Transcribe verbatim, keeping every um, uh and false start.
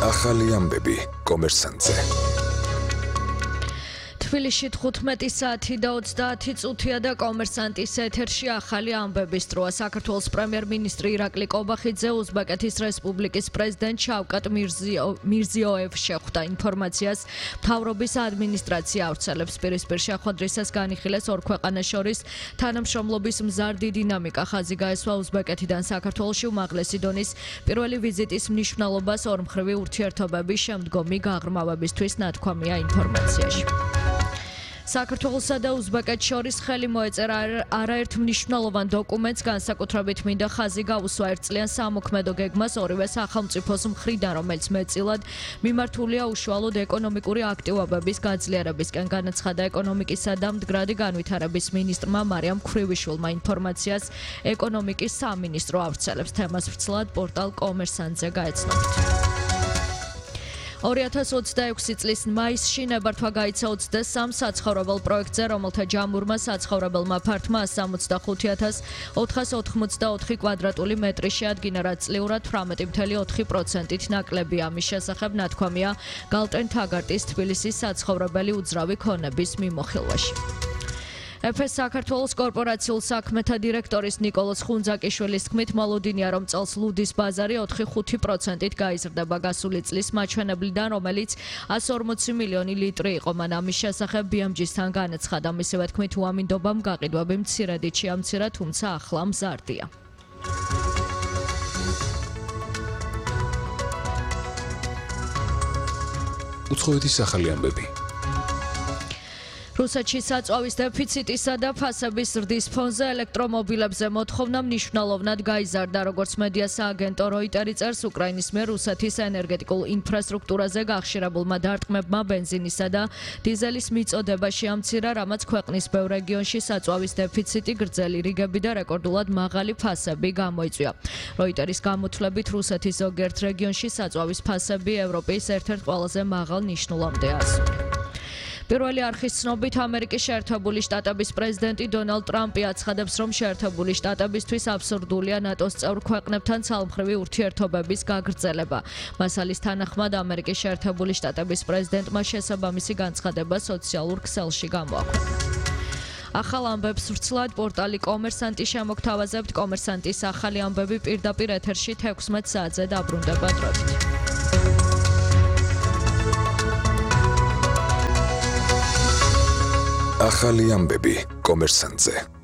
ახალი ამბები კომერსანტზე. თბილისში თხუთმეტი საათი და ოცდაათი წუთია და კომერსანტის ეთერში ახალი ამბების დროა. საქართველოს პრემიერ-მინისტრი ირაკლი კობახიძე უზბეკეთის რესპუბლიკის პრეზიდენტ შავკატ მირზიოევს შეხვდა. ინფორმაციას მთავრობის ადმინისტრაცია ავრცელებს. პირისპირ შეხვედრისას განიხილეს ორ ქვეყანას შორის თანამშრომლობის მზარდი დინამიკა. ხაზი გაესვა უზბეკეთიდან საქართველოში უმაღლესი დონის პირველი ვიზიტის მნიშვნელობას ორმხრივი ურთიერთობების შემდგომი გაღრმავებისთვის ნათქვამია ინფორმაციაში. საქართველოსა და უზბეკეთს შორის ხელი მოეწერა არაერთ მნიშვნელოვან დოკუმენტს, განსაკუთრებით მინდა ხაზი გაუსვა ერთწლიან სამოქმედო გეგმას ორივე სახელმწიფოს მხრიდან, რომელიც მეტწილად მიმართულია უშუალოდ ეკონომიკური აქტივობების გაძლიერებისკენ, განაცხადა ეკონომიკისა და მდგრადი განვითარების მინისტრმა მარიამ ქვრივიშვილმა. ინფორმაციას ეკონომიკის სამინისტრო ავრცელებს. თემას ვრცლად პორტალ კომერსანტზე გაეცნობთ. ორი ათას ოცდაექვსი წლის მაისში ნებართვა გაიცა ოცდასამ საცხოვრებელ პროექტზე, რომელთა ჯამურმა საცხოვრებელმა ფართმა ასი ათას ოცდახუთი ათას ოთხას ოცდაოთხი კვადრატული მეტრი შეადგინა, რაც წლიურად თვრამეტი ფاصლე ოთხი პროცენტით ნაკლებია. ამის შესახებ ნათქვამია გალტენ თაგარტის თბილისის საცხოვრებელი უძრავი ქონების მიმოხილვაში. ეფეს საქართველოს კორპორაციულ საქმეთა დირექტორის ნიკოლოზ ხუნძაკიშვილის თქმით, მოლოდინია, რომ წელს ლუდის ბაზარი ოთხი კoma ხუთი პროცენტით გაიზრდება გასული წლის მაჩვენებლიდან, რომელიც ასი ორმოცი მილიონი ლიტრი იყო. მან ამის შესახებ ბი ემ ჯი-სთან განაცხადა. მისივე თქმით, უამინდობამ გაყიდვები მცირედით შეამცირა, თუმცა ახლა მზარდია. უცხოეთის ახალი ამბები. რუსეთში საწვავის დეფიციტისა და ფასების ზრდის ფონზე ელექტრომობილებზე მოთხოვნა მნიშვნელოვნად გაიზარდა. როგორც მედია სააგენტო როიტერი წერს, უკრაინის მიერ რუსეთის ენერგეტიკულ ინფრასტრუქტურაზე გახშირებულმა დარტყმებმა ბენზინისა და დიზელის მიწოდება შეამცირა, რამაც ქვეყნის ბევრ რეგიონში საწვავის დეფიციტი, გრძელი რიგები და რეკორდულად მაღალი ფასები გამოიწვია. როიტერის გამოთვლებით, რუსეთის ზოგიერთ რეგიონში საწვავის ფასები ევროპის ერთ-ერთ ყველაზე მაღალ ნიშნულამდე ასული. პირველი არხის ცნობით, ამერიკის შეერთებული შტატების პრეზიდენტი დონალდ ტრამპი აცხადებს, რომ შეერთებული შტატებისთვის აბსურდულია ნატოს წევრ ქვეყნებთან ცალმხრივი ურთიერთობების გაგრძელება. მასალის თანახმად, ამერიკის შეერთებული შტატების პრეზიდენტმა შესაბამისი განცხადება სოციალურ ქსელში გამოაქვეყნა. ახალ ამბებს ვრცლად პორტალი კომერსანტი შემოგთავაზებთ. კომერსანტის ახალი ამბები პირდაპირ ეთერში თექვსმეტ საათზე დაბრუნდება დროებით. ახალი ამბები კომერსანტზე.